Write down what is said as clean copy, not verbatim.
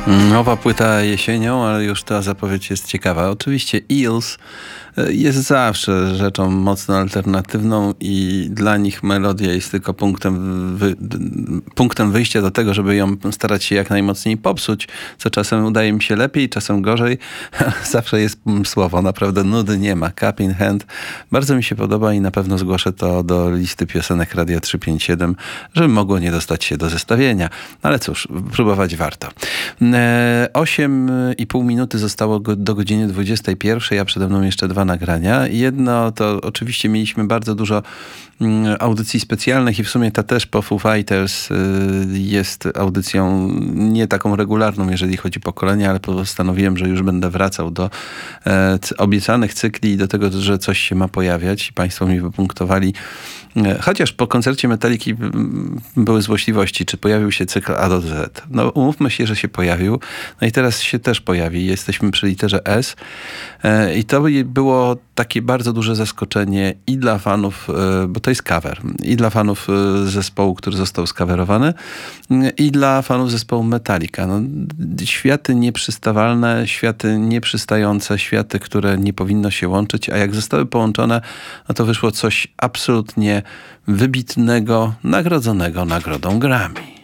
Nowa płyta jesienią, ale już ta zapowiedź jest ciekawa. Oczywiście Eels jest zawsze rzeczą mocno alternatywną i dla nich melodia jest tylko punktem wyjścia do tego, żeby ją starać się jak najmocniej popsuć, co czasem udaje mi się lepiej, czasem gorzej. Zawsze jest słowo, naprawdę nudy nie ma. Cup in Hand bardzo mi się podoba i na pewno zgłoszę to do listy piosenek Radia 357, żeby mogło nie dostać się do zestawienia. Ale cóż, próbować warto. 8,5 minuty zostało do godziny 21, a przede mną jeszcze dwa nagrania. Jedno to oczywiście mieliśmy bardzo dużo audycji specjalnych i w sumie ta też po Foo Fighters jest audycją nie taką regularną, jeżeli chodzi o pokolenia, ale postanowiłem, że już będę wracał do obiecanych cykli i do tego, że coś się ma pojawiać i państwo mi wypunktowali. Chociaż po koncercie Metaliki były złośliwości, czy pojawił się cykl A do Z. No umówmy się, że się pojawił. No i teraz się też pojawi. Jesteśmy przy literze S. I to było takie bardzo duże zaskoczenie i dla fanów, bo to jest cover, i dla fanów zespołu, który został skawerowany, i dla fanów zespołu Metallica. No, światy nieprzystawalne, światy nieprzystające, światy, które nie powinno się łączyć, a jak zostały połączone, no to wyszło coś absolutnie wybitnego, nagrodzonego nagrodą Grammy.